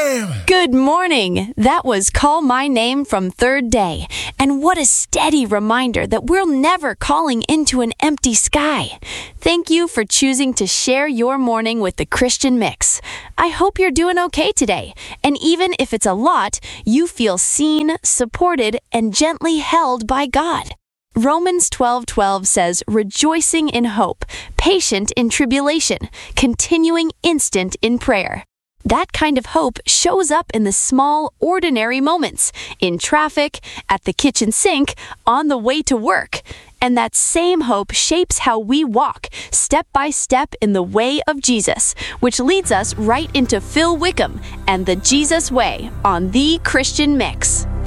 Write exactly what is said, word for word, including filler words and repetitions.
Wham! Good morning. That was Call My Name from Third Day. And what a steady reminder that we're never calling into an empty sky. Thank you for choosing to share your morning with the Christian Mix. I hope you're doing okay today. And even if it's a lot, you feel seen, supported, and gently held by God. Romans twelve twelve says, rejoicing in hope, patient in tribulation, continuing instant in prayer. That kind of hope shows up in the small, ordinary moments, in traffic, at the kitchen sink, on the way to work. And that same hope shapes how we walk, step by step in the way of Jesus, which leads us right into Phil Wickham and the Jesus Way on The Christian Mix.